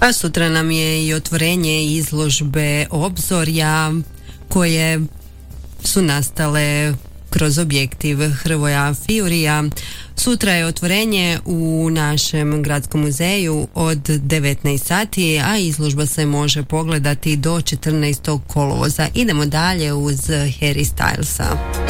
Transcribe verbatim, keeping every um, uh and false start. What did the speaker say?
A sutra nam je i otvorenje izložbe Obzorja koje su nastale kroz objektiv Hrvoja Fiurija. Sutra je otvorenje u našem gradskom muzeju od devetnaest sati, a izložba se može pogledati do četrnaestog kolovoza. Idemo dalje uz Harry Stylesa.